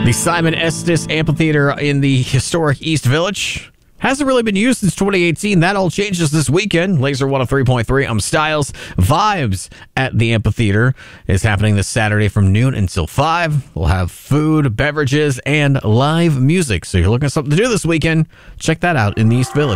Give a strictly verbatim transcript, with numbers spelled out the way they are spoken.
The Simon Estes Amphitheater in the historic East Village hasn't really been used since twenty eighteen. That all changes this weekend. Laser one oh three point three. I'm Styles. Vibes at the amphitheater is happening this Saturday from noon until five. We'll have food, beverages, and live music. So if you're looking for something to do this weekend, check that out in the East Village.